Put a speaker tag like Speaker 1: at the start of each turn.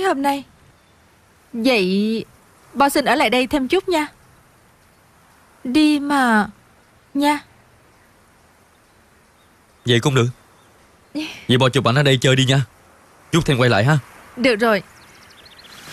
Speaker 1: hôm nay. Vậy Bo xin ở lại đây thêm chút nha. Đi mà nha.
Speaker 2: Vậy cũng được. Vậy Bo chụp ảnh ở đây chơi đi nha. Chút thêm quay lại ha.
Speaker 1: Được rồi.